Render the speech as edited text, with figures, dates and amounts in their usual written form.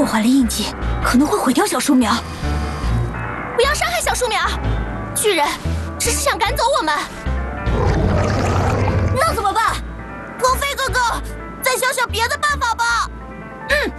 破坏了印记，可能会毁掉小树苗。 不要伤害小树苗，巨人只是想赶走我们。 那怎么办？ 鹏飞哥哥，再想想别的办法吧。